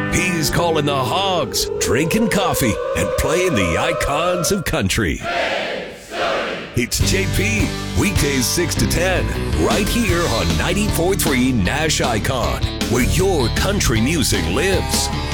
He's calling the hogs, drinking coffee, and playing the icons of country. It's JP, weekdays 6 to 10, right here on 94.3 Nash Icon, where your country music lives.